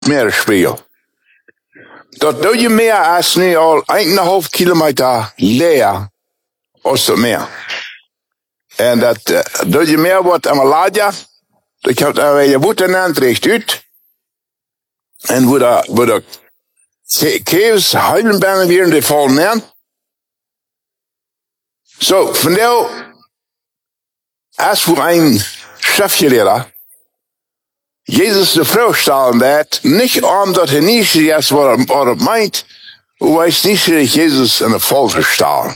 Meeresspiegel. Dat doe je meer als nu al 1,5 kilometer leer als het meer. En dat doe je meer wordt aan Maladia. Ik heb daar je woetenend recht uit. En wo de keels huilen bijna weer in de vallen neer. Zo, vandaar, als voor een schriftgeleerder, Jezus de vrouw stellen werd, niet omdat hij nieuwsgierig is wat hij meint, hoe hij is nieuwsgierig Jezus in de val te stellen.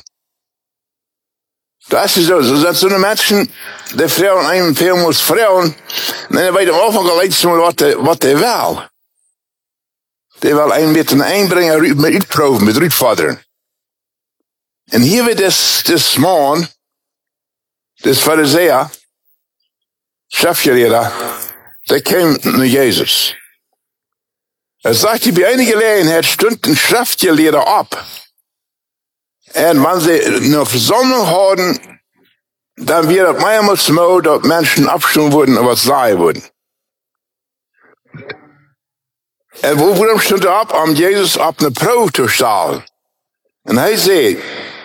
Dat is zo. Zo zijn zo'n mensen, die vrouwen een veel moet vrouwen, en dan weet je ook al iets wat hij wil. Die wil een met een einbrengen, met uitproeven, met uitvorderen. En hier wird das man, das Pharisäer, Schriftgelehrter, der kam naar Jezus. Sagt hij, bij eine Gelegenheit stond een Schriftgelehrter op. En wenn sie eine Versammlung hadden, dann wird das mehrmals so, dass Menschen abstimmen würden und was sagen würden. En waarom stond er op? Om Jezus op een proef te stellen. En hij zei,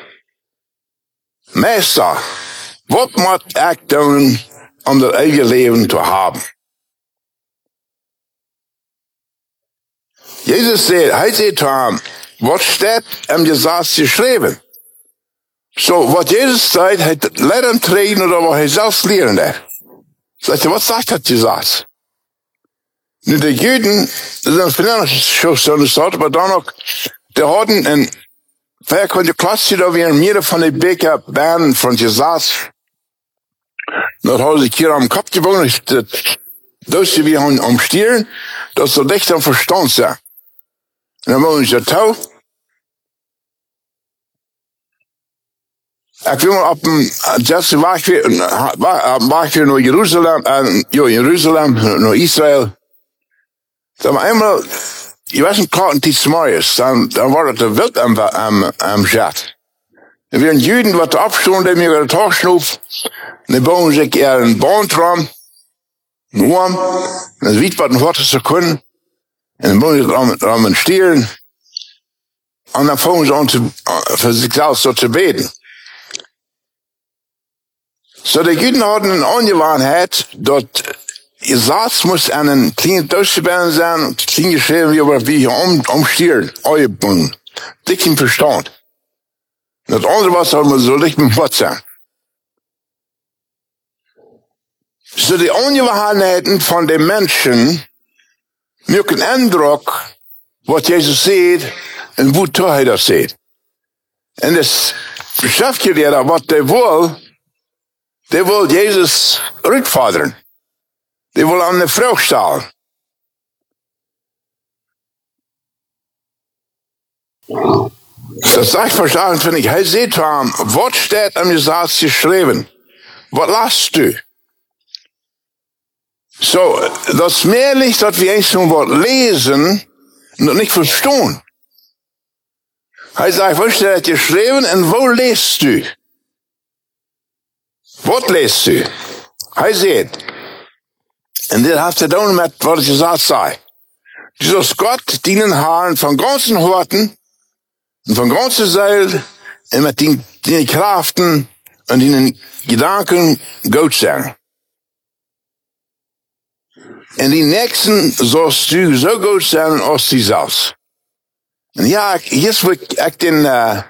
Meester, wat moet ik doen om dat eeuwige leven te hebben? Jezus zei, hij zei te hem, wat staat im Gesetz geschreven? So, wat Jezus zei, hij let hem treden oder wat hij zelf leerde. Zegt hij, wat zegt dat Gesetz? Nu, de Juden, dat is een zo staat, maar dan ook, die hadden een verkonde klasse, da weer meer van de beker banden van Gesetz. Dat hadden ze hier am Kopf gewonnen, dat ze weer hun omstieren, dat ze licht aan verstand zijn. En dan wonen ze touw. Ik wil maar op een Jesse waar ik weer naar Jeruzalem, naar Israël. Dan maar eenmaal, je was een klaar en iets moois, dan wordt het de wild am Zet. Er werden Juden wat opstonden, die mir het hoog snoep, en die bouwen zich er een boomtram, een worm, en ze weet wat ze kunnen, en dan bouwen ze om een stieren, en dan vangen ze aan voor zichzelf zo te beten. Zo de Juden hadden een ongewoonheid, dat Gesetz muss an einen kleinen Durchgebein sein, klein geschrieben, wie hier umstieren, eugebunden. Dick im Verstand. Das andere was soll man so dicht mit dem Wort sein. So die Ungewohnheiten von den Menschen machen Eindruck, was Jesus sieht und wozu er das sieht. Und das Schriftgelehrter, was der will Jesus rückfordern. Die wil aan de vrouw stellen. Dat is echt verstaan, vind ik. Hij zegt van hem, wat staat am Gesetz geschreven? Wat last u? Zo, dat is meer licht dat we eens wat lezen en dat niet verstaan. Hij zegt, wat staat geschreven en wo leest u? Wat leest u? Hij zegt, en dit heeft te doen met wat het Gesetz zei. Du sollst Gott dienen Herrn von ganzen Horten und von ganzer Seele und mit den Kraften und den Gedanken Gott sein. Und die Nächsten sollst du so gut sein als die selbst. Und ja, jetzt will ich den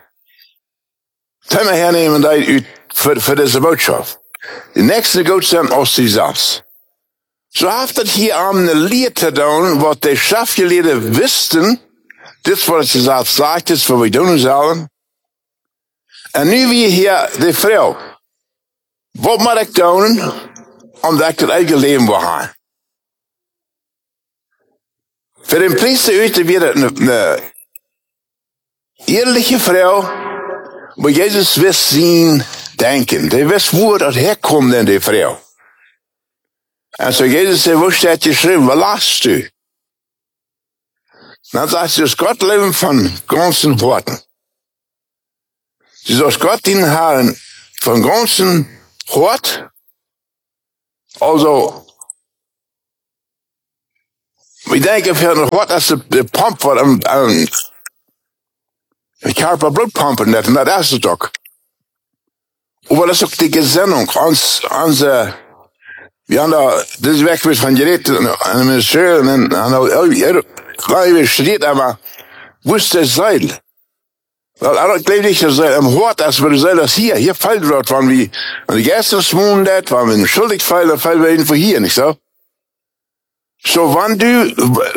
Thema hernehmen für diese Botschaft. Die Nächsten gut sein als die selbst. So heeft het hier aan een leer te doen, wat de schriftgeleerden wisten, dit is wat het Gesetz sagt, dit is wat we doen zullen. En nu weer hier de vrouw. Wat moet ik doen, omdat ik het eigen leven wil hebben? Voor de priester uit weer een eerlijke vrouw, waar Jezus wist zien denken. Die wist waar dat herkomt in die vrouw. En zo Jezus zei, wo staat geschreven, wat last u? Dan zegt ze, Gott leven van ganzen Worten. Sie soll Gott dienen Herrn von ganzen Hort. Also, ik denk even nog wat als de pomp wat een Körper Blutpumpen net, en dat is het ook. Maar dat is ook die Gesinnung, onze, we hebben da, dit is weg van geredet, en de minister, en hij weer steht, aber, wo ist der Seil? Weil, ik glaube nicht, dass er im Hort, als wir Seil, das hier fällt dort, wann wir, und die gestern Monat, wann wir schuldig fallen, dann fallen wir irgendwo hier, nicht so? So, wann du,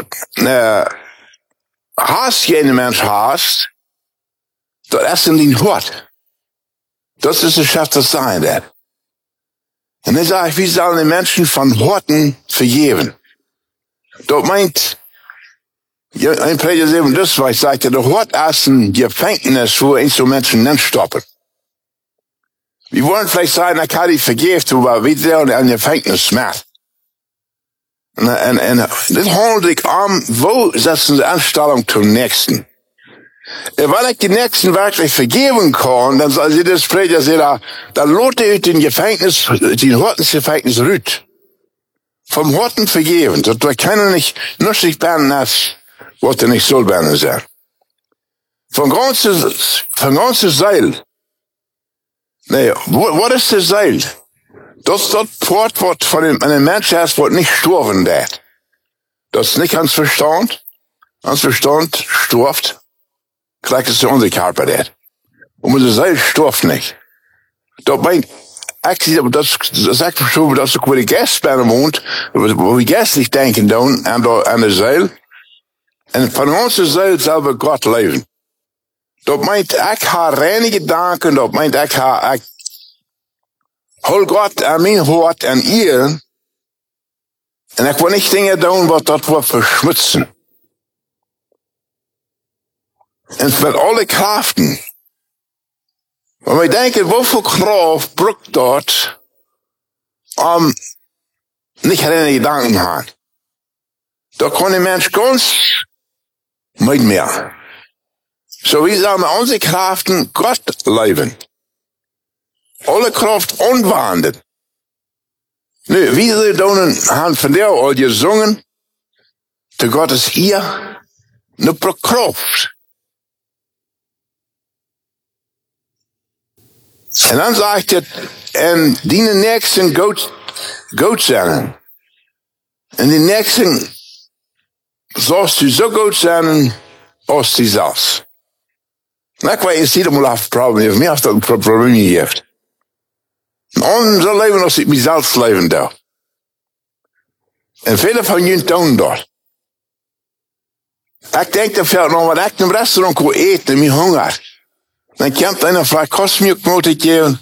hast jene Mensch hast, das ist in den Hort. Das ist das Schaff das Sein, der. Und dann sage ich, wie sollen die Menschen von Horten vergeben? Dort meint, ein Prediger eben das, was ich sagte, der Hort ist ein Gefängnis, wo so Menschen nicht stoppen. Wir wollen vielleicht sagen, er kann die vergeben, aber wie der ein Gefängnis macht. Und das handelt sich wo setzen sie Anstellung zum Nächsten? Wenn ich die Nächsten wirklich vergeben kann, dann soll sie das Prediger sagen, dann lote ich den Gefängnis, den Hortensgefängnis rüt. Vom Horten vergeben. Das kann nicht nützlich werden, als was er nicht soll werden sein. Von ganzes Seil. Nee, was ist das Seil? Das ist das Wort, was von einem Menschen ist, was nicht sterben wird. Das ist nicht ans Verstand. Ans Verstand stirbt. Gleich ist der unser Körper der. Und unser Seil stirbt nicht. Das meint, das sagt schon, dass wo die Gäste wohnt, wo die Gäste nicht denken, an der Seil. Und von unserer Seil selber Gott leben. Das meint, ich habe reine Gedanken, das meint, ich hol Gott an mein Wort an ihr. Und ich will nicht Dinge tun, was das wird verschmutzen. Und für alle Kraften. Und wir denken, wofür Kraft braucht dort, nicht reine Gedanken haben. Da kann ein Mensch ganz mit mehr. So wie sagen wir, unsere Kraften Gott leben. Alle Kraft unwandelt. Nö, wie sie haben von der all gesungen, zu Gottes hier, ne Kraft. Und dann sagt er, die nächsten gut sein. Und die nächsten sollst du so gut sein, als die selbst. Na, ik weet, je ziet hem wel af Problem. Mir hast du ein Problem gehabt. Und so leben, als ich mich selbst leben darf. Und viele von ihnen tun das. Ich denke, da fällt noch, wenn ich im Restaurant kann eten, mich Hunger. Dann kommt einer, fragt, kostet mir Knoten geben?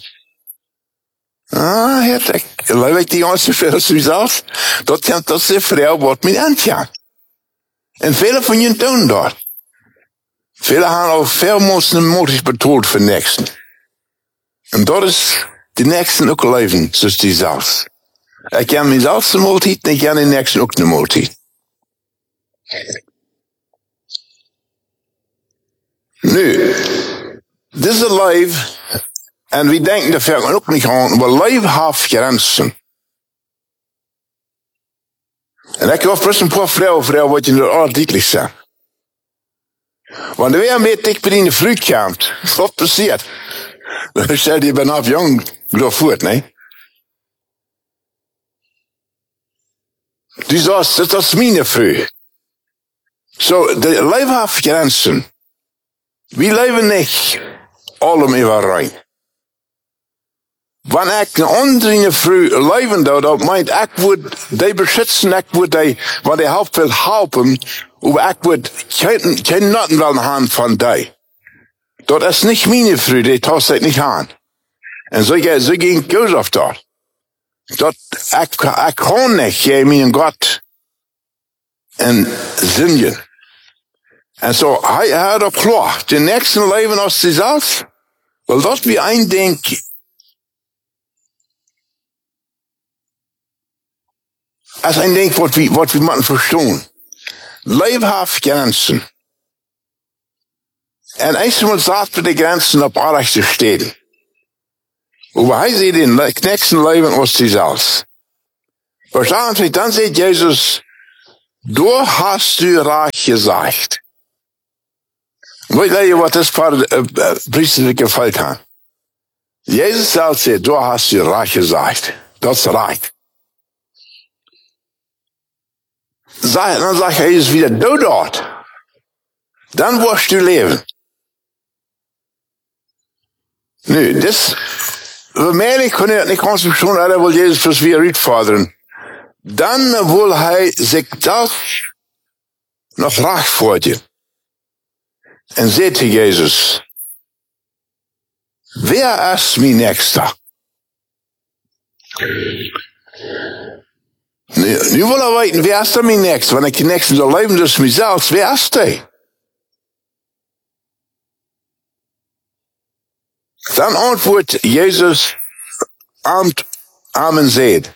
Ich lebe die ganze Zeit aus mich selbst. Dort kommt das die Frau, was mich anfängt. Und viele von ihnen tun das. Viele haben auch viel mutig betont für den Nächsten. Und dort ist die Nächsten auch leben, so ist die selbst. Ich kann mich selbst eine Multit, und ich kann den Nächsten auch eine Multit. Nu, diese Leib, und wir denken, da fällt man auch nicht an, aber Leib hat Grenzen. Und ich hoffe, ein paar Frauen, wollte ich nur all deutlich sagen. Wenn wer mit dich bei deiner Früh kommt, was passiert? Dann stellt ihr benab jung, glaub fort, ne? Du sagst, das ist meine Früh. So, der Leib hat Grenzen. Wir leben nicht allem überein. Wenn ich eine andere Früh leben da, das meint, ich würde die beschützen, ich würde die, wenn die Haupt will helfen, aber ich würde kein Noten wollen haben von die. Das ist nicht meine Früh, die tasst sich nicht an. Und so ging Gott auf dort. Ich kann nicht gegen meinen Gott in Singen. Und so, er hat auch klar, den nächsten Leben aus sich selbst, weil das wie ein Ding, als ein Ding, was wir man verstehen. Leibhaft Grenzen. Und einmal sagt wir die Grenzen auf Arach zu stehen. Aber er sieht den nächsten Leben aus sich selbst. Verstanden Sie, dann sieht Jesus, du hast du reich gesagt. Weet je wat das paar Priester gefällt hat? Jesus sagt, du hast du reich gesagt. Das ist reich. Dann sagt Jesus wieder, du dort. Dann wirst du leben. Nu, das, waarmee kon je niet ons persoon hadden, wil Jezus dus weer uitvorderen. Dan wil hij zich dat nog recht voortje. En zei te Jezus, wer is mijn nächster? Nu wil hij weten, wer is er mijn nächster? Want ik die nächste zal leven, dus mezelf, wer is die? Dan antwoordt Jezus Amen zegt.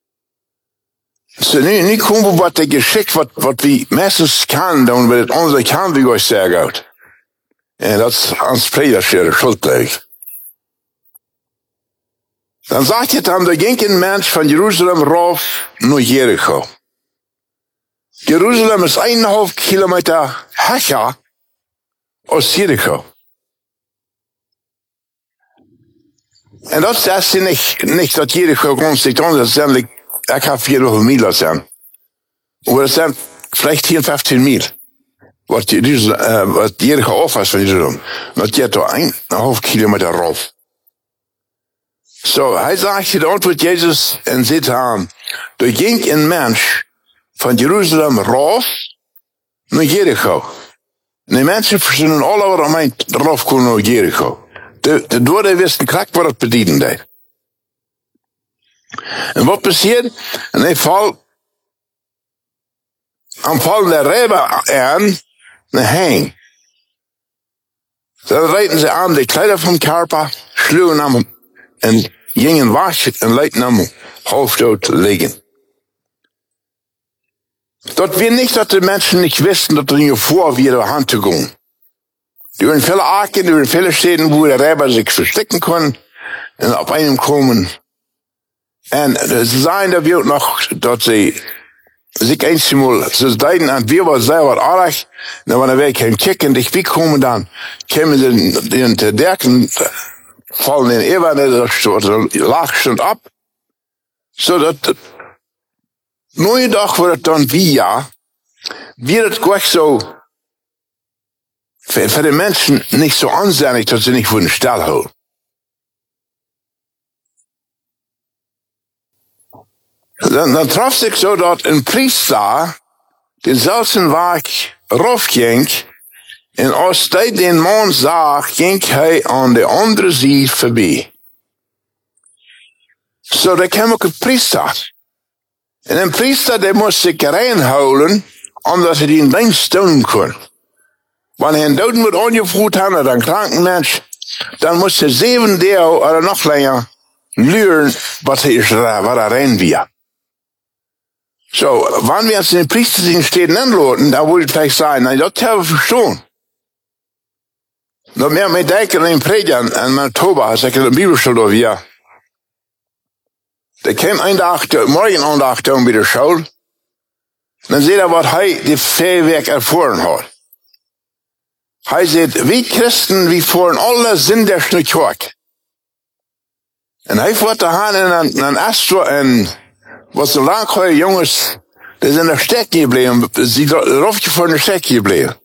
So, nu komen we wat de geschikt, wat we meestens kan doen, wat het onze kan we ook zeer goed. En dat is ons prediker schuld ligt. Dan zegt het dan, er ging een mens van Jeruzalem rauf naar Jericho. Jeruzalem is 1,5 kilometer hecher als Jericho. En dat is niet dat Jericho grond zit, dat is eigenlijk, ik heb 400 mijl zijn. Maar dat zijn vielleicht 10, 15 mijl. Wat Jericho af is van Jeruzalem. Dat je toch 1,5 kilometer rauf. So, hij zegt, de antwoord Jezus en zit aan. Er ging een mens van Jeruzalem rauf naar Jericho. En die mensen verzinnen alle over mij rauf komen naar Jericho. De dode wisten krak wat het bedienen deed. En wat passiert? En hij valt aan de rijber aan een hang. Dan reiten ze aan de kleider van Karpa, sluwen hem en gingen weg en lieten hem hoofddood liggen. Dat weer niet dat de mensen niet wisten dat er niet voor weer aan te gaan. Er waren viele Arken, er waren viele Städten, wo der Räber sich verstecken kon und auf einem kommen. Und sie sagen, da wird noch, dass sie sich einmal so deuten, und wir waren selber arg, dann waren wir kein Kicken, dich wie kommen dann, kämen sie in den Derken, fallen in Eber, der lag schon ab, so dass, neue Tag wird dann wie ja, wird es gleich so, für die Menschen nicht so ansehnlich, dass sie nicht von den Stall holen. Dann traf sich so dort ein Priester, den selben Weg raufging, und als der den Mann sah, ging er an der anderen Seite vorbei. So, da kam auch ein Priester. Und ein Priester, der musste sich reinholen, omdat er den Dienst tun konnte. Wenn er einen Doden wird angeführt hat, oder ein kranken Mensch, dann muss er 7 Tage oder noch länger lernen, was er rein will. So, wenn wir jetzt in den priesterlichen Städten anladen, dann würde ich vielleicht sagen, nein, das haben wir verstanden. Noch mehr mit denken in den Predigen, an Manitoba, als ich in der Bibelschule war. Der kam ein Tag, morgen an der Tag bei der Schule, dann sieht er, was er die Fähigkeit erfahren hat. Hij zegt, wie Christen, wie voeren alle zinders naar kerk. En hij wordt aan een astro en was een lang jongens, die zijn er stekken gebleven, sie rofje voor een stekken gebleven.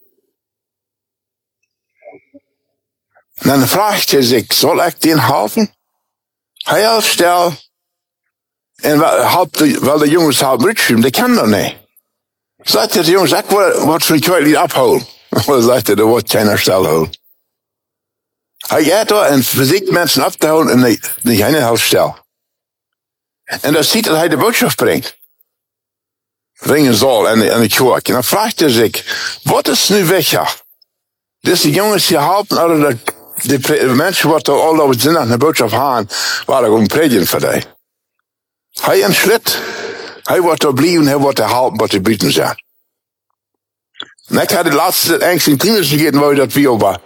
En dan vraagt hij zich, zal ik den helpen? Hij helpt stel, en wel de jongens helpen rutschen, dat kan dan niet. Zegt de jongens, ik wil wat van kerk niet afhouden. Wat sagt er, da wordt keiner Stall holen. Hij gaat door en verziekt mensen af te houden en niet een helft stel. En dan ziet dat hij de boodschap brengt. Brengen zal en de kerk. En dan vraagt hij zich, wat is nu weg? Deze jongens die helpen, oder de mensen wat er al over zin naar de boodschap gaan, waren gewoon predigen voor die. Hij een schritt. Hij wordt er blijven, hij wordt er helpen wat er bieden zijn. En ik had de laatste eigenlijk klimaat gegeten, waar dat wie over.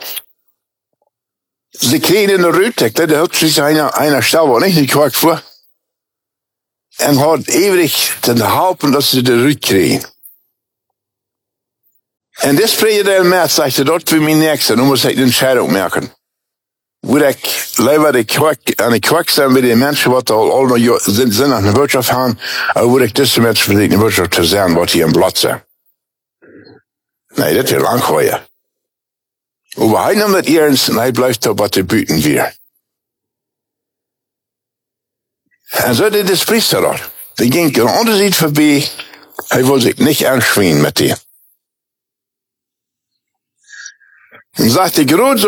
Ze kregen in de ruit, dat had zich einer stel, waar niet kwart voor. En had eeuwig te helpen dat ze de ruit kregen. En dit spreek je de met, zegt je, dat voor mijn nächste, nu moet ik een Entscheidung maken. Wo ik liever aan de kwak zijn bij die mensen, wat al nog zin aan de Wirtschaft haben, aber wo ik deze mensen voor de Wirtschaft te zijn, wat hier in Blad zijn. Nee, dat is lang gooien. Aber hij nam dat ernst en hij blijft op wat te buiten weer. En zo deed de priester dat. Die ging een onderzicht voorbij, hij wil zich niet aanschwingen met die. En sagte Grod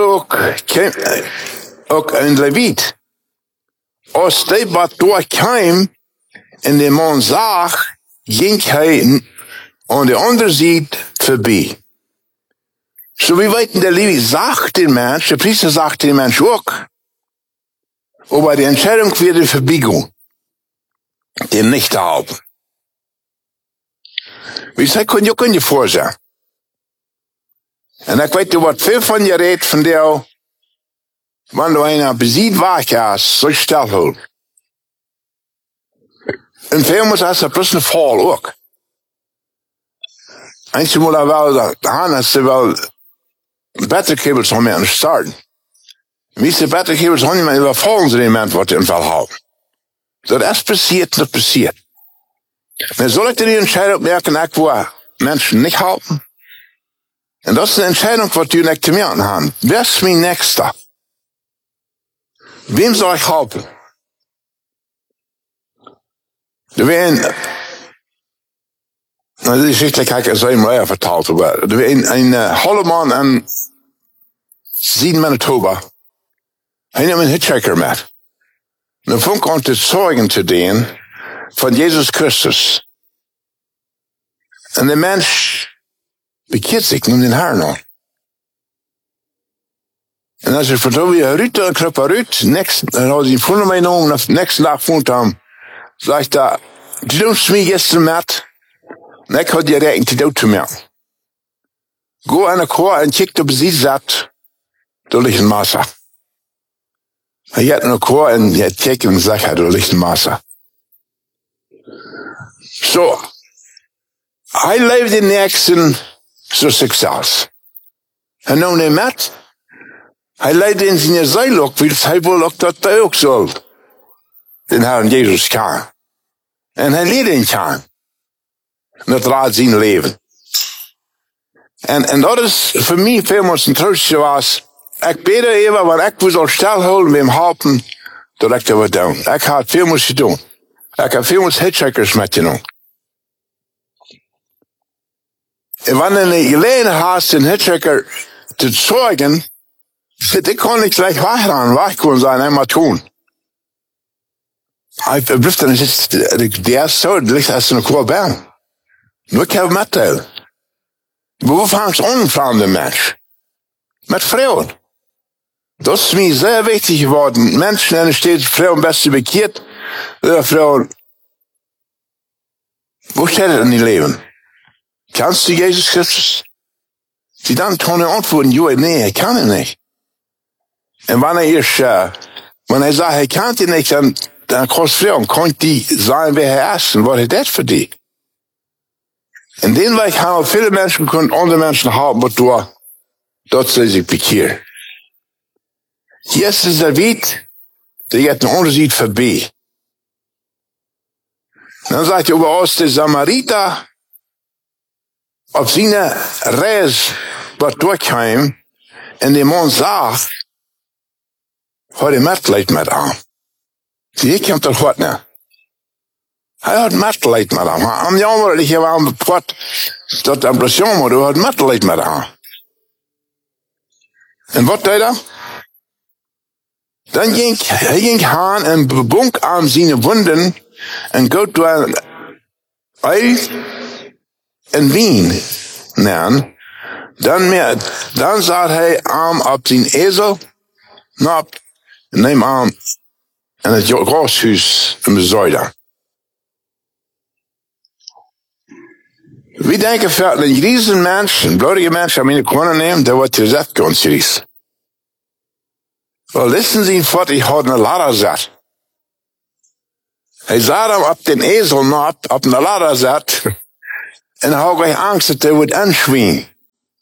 ook een Levit. Als die wat doorkwam en de man zag, ging hij aan de andere zijde voorbij. Zo wie weten, de Levit zag den Mensch, de priester zag den Mensch ook. Aber die Entscheidung wird verbiegen, den nicht zu halten. Wie zei, kun je voorzien. En ik weet wat veel van je redt van jou, wanneer je een beziet wachtjas, zo stilhouden. En veel moet als een plus een val ook. Eindje moet er wel, dan als ze wel batterkabels om aan starten. Wie ze batterkabels om aan wel vallen ze in moment wat in val houden. Dat is passiert, dat passiert. Dan zal ik die Entscheidung merken, ik wil mensen niet helpen. En dat is de Entscheidung, wat u nicht zu mir haben. Wer ist mein Nächster? Wem soll ich helfen? Er war die Geschichte habe ich es einmal vertelt, aber er war ein Hollemann in Süden Manitoba. Er nahm einen Hitchhiker mit. Und er fing an zu zeugen zu denen von Jesus Christus. Und der Mensch bekeert zich, noem den Herrn aan. En als je vertelt wie Ruud, dan kruip Ruud, dan had hij voor mij genomen, de nächste dag vond hem, zegt hij, du doet mij gisteren met, en ik had je rekening te doen te mij. Go aan de koor en check op die zat, door ligt een massa. Hij had een koor en hij check en zegt hij, door ligt een massa. Zo, hij leeft in de nächsten zo succes. En nou neem met, hij leidt in zijn ziel ook, want hij wil ook dat hij ook zal den Herrn Jezus kan. En hij leert ihn kan. En dat raad zijn leven. En dat is voor mij veel meer een troost zoals, ik bid even, want ik wil zo stilhouden met hem helpen, dat ik dat wat doen. Ik had veel meer te doen. Ik heb veel meer hitchhikers met je doen. En wanneer je gelegenheid hast, een hitchhiker te zeugen, ik kon niet gleich weggaan, weg kon zijn, einmal tun. Hij blijft dan der is zo, het ligt als een korbaan. Nu ik heb metteilen. Wo fangt es an, vreemde Mensch? Mit Frauen. Das ist mir sehr wichtig geworden. Menschen, in steht Frauen best bekehrt, Frauen. Wo steht es in die Leben? Kannst du Jesus Christus? Sie dann können antworten, ja, nee, ich kann ihn nicht. Und wenn er sagt, er kann ihn nicht, dann kostet Frauen, kann die sagen, wer er ist und was er das für die. In den Weg haben viele Menschen können andere Menschen haben, aber dort soll sich bekehren. Hier ist der Weg, der geht einen Unterschied vorbei. Dann sagt er, aber aus der Samariter, auf seine Reise, was durchkam, und der Mann sagt, hat er Mitleid mit ihm. Sie kommt doch was nicht. Hij had Mitleid met hem. Am jammer dat je wel wat dat impression maar hij had Mitleid met hem. En wat deed hij? Dan ging hij aan en bebonk aan zijn wonden en gaat door uit in Wien nemen. Dan zat hij aan op zijn ezel, en neem aan in het grashuis in de zuiden. We denken voor een riesen mens, een bloedige mens, aan mijn konen nemen, dat wordt gezet ganz ries. Wel, listen Sie, wat ik had een ladder zet. Hij zat hem op den ezel op een ladder zet, en hij had gleich angst dat hij wordt aanschwingen.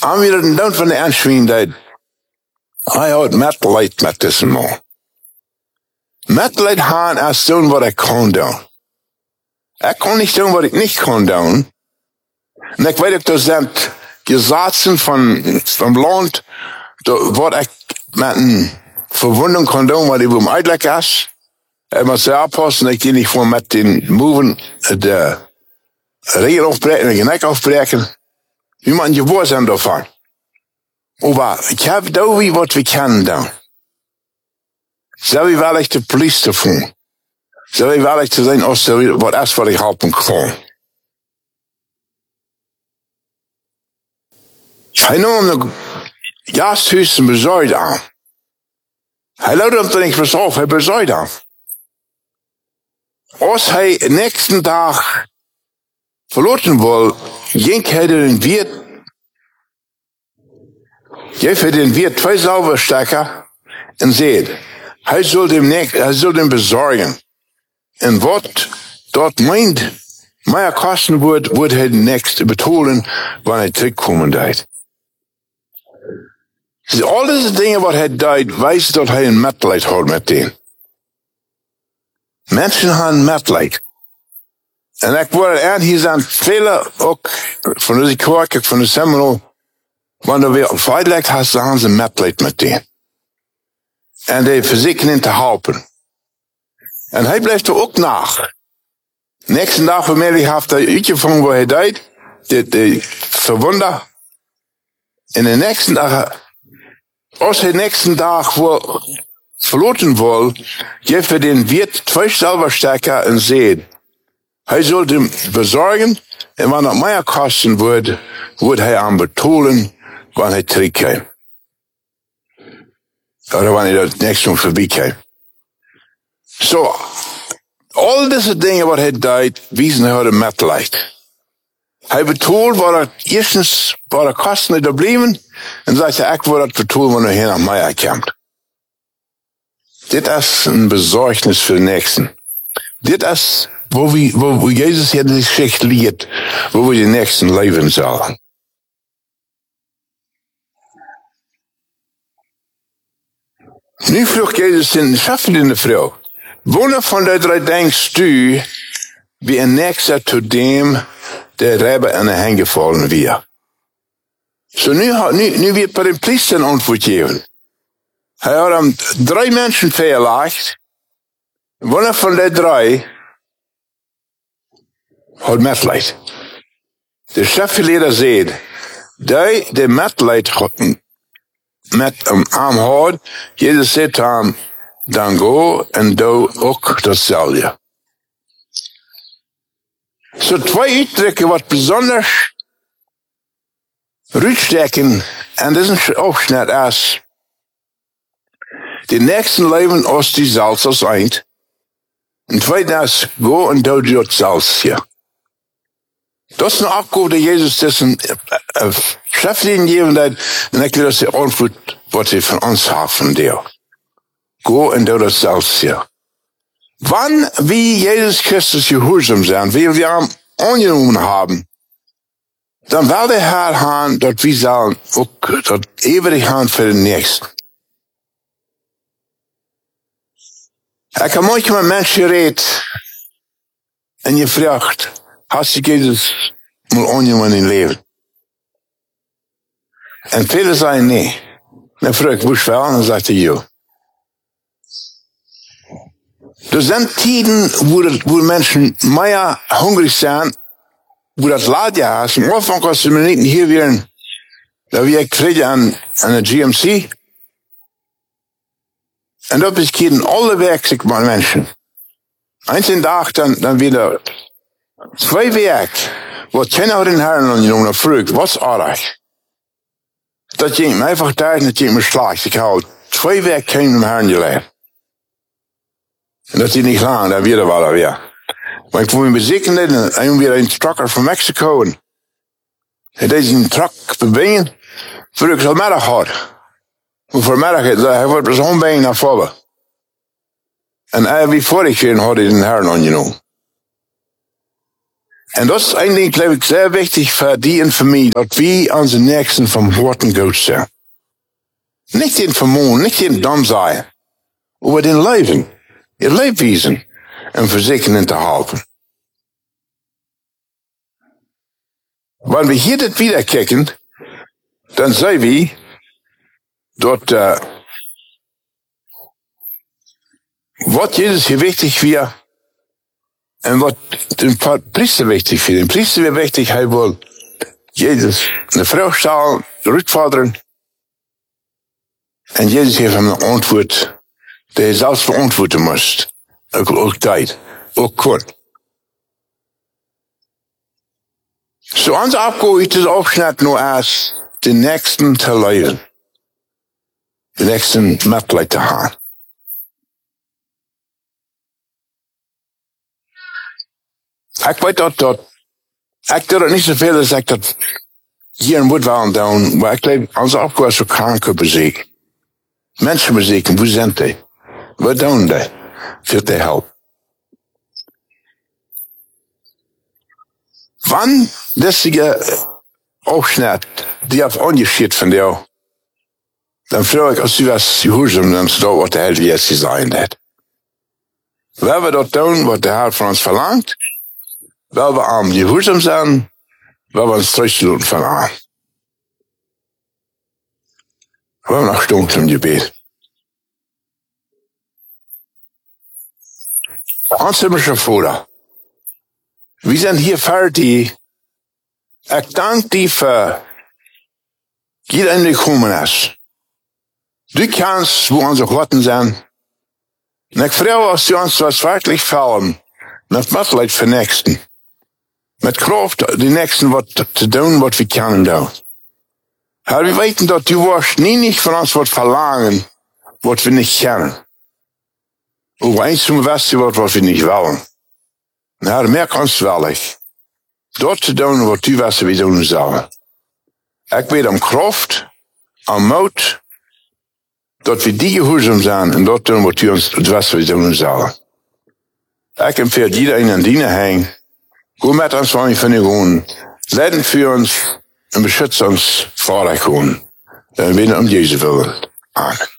I'm weer een down van de aanschwien hij had metleid met deze man. Metleid gaan als doen wat ik kon doen. Ik kon niet doen wat ik niet kon doen. En ik weet ook, dat zijn gezatzen van land, wat ik met een verwonding kon doen, wat ik hem uitleggen is. Ik moet ze aanpassen, ik die niet gewoon met den moven de regen afbreken en de nek afbreken. Wie moet je woord zijn daarvan? Maar ik heb daar wat we kunnen doen. Zou je wel echt de politie te voelen? Zou je wel echt te zijn als er wat is wat ik helpen kan? Hij nam de gasthuis en bezorgd aan. Hij laat hem er niet verzocht, hij bezorgd aan. Als hij de nächste dag verloren wil, ging hij er een Wirt. Geef hij den Wirt 2 Silberstecker en zei, hij zal dem bezorgen. En wat dort meint, meer kosten wordt hij de nächste betalen, wanneer hij terugkomen deed. Dus al deze dingen wat hij deed, wijst dat hij een medelijden had met denen. Mensen hebben medelijden. En ik word hier zijn vele ook van deze kerk, van de seminar, wanneer we feitelijk hebben ze medelijden met denen. En die verzekeren te helpen. En hij blijft er ook nach. Nächsten dag vanmiddag heeft hij uitgevonden wat hij deed, de verwonder. En de nächsten dag, als hij de nächsten dag verloren wil, geeft hij den Wirt 2 Silberstecker en zegt, hij zal hem bezorgen, en wanneer het meer kosten wordt hij aan betalen, wanneer hij terugkomt. Oder wanneer hij dat nächste Mal voorbij komt. So, al deze dingen wat hij deed, wijzen hij de medelijden. Hij betaalt wat eerstens wat de kosten er blijven, en zegt hij, ik wil dat betalen, wanneer hij naar mij komt. Dit is een bezorgnis voor de nächsten. Dit is wo Jezus hier de Geschichte leert, wo we de nächsten leven zullen. Nu vroeg Jezus den schaffelende vrouw, wanneer van de 3 denkst du, wie een nächster zu dem, der Rebbe aan de heen gevallen weer? So nu wird bei den Priestern antwoord geven. Hij had hem 3 mensen verlaagd, wanneer van de 3 had medleid. De schaffeleder zegt, die medleid met hem aanhoudt, Jezus zegt hem, dan go en doe ook datzelfde. Zo 2 uitdrukken wat bijzonders uitsteken, en dat is een opschnitt als de nächsten leven als die zelfs als eind. En tweedens, go en doe datzelfde. Dat is een opgave die Jezus tussen schriftlichen gegeven heeft, en ik wil dat ze antwoord wat hij van ons heeft van deel. Go en doe datzelfde. Wanneer wie Jezus Christus gehoorzaam zijn, wie we hem aangenomen hebben, dan wil de Heer gaan dat we zullen ook dat eeuwig gaan voor de nächsten. Ik heb manchmal mensen gereed en je vraagt, hast du Jezus mal aangenomen in leven? En velen zeggen nee. Dan vraag ik, woest wel? En dan zegt hij, ja. Er zijn tijden wo mensen meer hungrig zijn, wo dat laatje is. Am Anfang als ze me niet hier weer, da wir kregen aan de GMC. En dat betekent alle werk met mensen. Eén dag dan wieder 2 werk, wat kennen den Herren aangenomen en vroeg, wat aardig. Dat ging me einfach daar en dat ging me slaag. Ik hou 2 werk kennen dem Herren geleerd. En dat is niet lang, dan weer wel weer. Maar ik voel me bezekerd en weer een trucker van Mexico. En deze een truck bebingen, vroeg ik zo middag had. Hoe vanmiddag hij wordt bij zo'n been naar vallen. En wie vorig jaar had hij den Herren aangenomen. Und das ist eigentlich, glaube ich, sehr wichtig für die und für mich, dass wir unsere Nächsten vom Worten gut sind. Nicht den Vermögen, nicht den dumm sein, aber den Leben, ihr Lebewesen, und für sich zu halten. Wenn wir hier das wieder kicken, dann sehen wir, dort, was Jesus hier wichtig wäre, und was den Priester wichtig für den Priester wäre wichtig, er will Jesus eine Frau stellen, zurückfordern, und Jesus heeft hem eine Antwort, die er selbst beantworten muss. Ook tijd, ook kort. So onze Aufgabe ist es auch nicht nur als den Nächsten zu leiden, den Nächsten Mitleid zu haben. Ich weiß ich tue das nicht so viel, dass ich das hier in Woodwallen tun, weil ich glaube, onze Aufgabe ist so Kranke besiegen. Menschen besiegen, wo sind die? Wat doen die? Für die helpen. Wann diese Aufschnitt, die auf angeschiet von dir, dann frage ich, als du was gehorsam nimmst, da, was der Herr jetzt gesagt hat. Wenn wir das tun, was der Herr von uns verlangt, weil wir am gehorsam sein, weil wir uns zurücklassen von an. Wir haben noch Stunden zum Gebet. Ons himmlische Vater, wir sind hier fertig. Ich danke dir für jeder, der gekommen ist. Du kennst, wo unsere Worte sind. Und ich frage, dass du uns was wirklich fallen, mit Mitleid für Nächsten. Mit Kraft, die Nächsten was zu tun, was wir können tun. Herr, wir wissen, dass du wirst nie nicht von uns was verlangen, was wir nicht kennen. Aber eins zum Westen wird, was wir nicht wollen. Herr, merk uns willig, dort zu tun, was du weißt, wir tun sollen. Ich bitte um Kraft, um Mut, dass wir die gehorsam sind und dort tun, was du uns weißt, wir tun sollen. Ich empfehle jeder in deine Hängen, go mit uns von den Gehen, leiden für uns und beschütze uns vor der Kuhn. Wir beten um Jesu Willen. Amen.